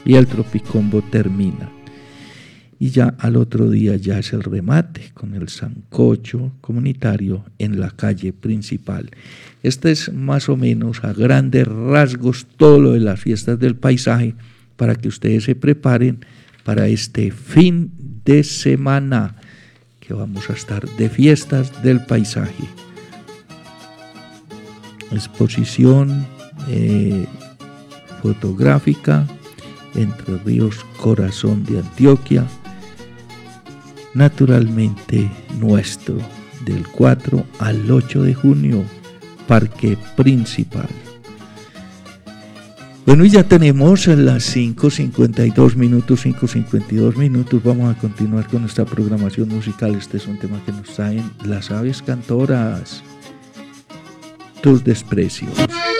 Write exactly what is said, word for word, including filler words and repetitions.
y el Tropicombo termina. Y ya al otro día ya es el remate con el sancocho comunitario en la calle principal. Este es más o menos a grandes rasgos todo lo de las fiestas del paisaje para que ustedes se preparen para este fin de semana que vamos a estar de fiestas del paisaje. Exposición eh, fotográfica Entre Ríos, Corazón de Antioquia, naturalmente nuestro, del cuatro al ocho de junio, Parque Principal. Bueno, y ya tenemos las cinco cincuenta y dos minutos, cinco cincuenta y dos minutos. Vamos a continuar con nuestra programación musical. Este es un tema que nos traen las aves cantoras, Tus Desprecios.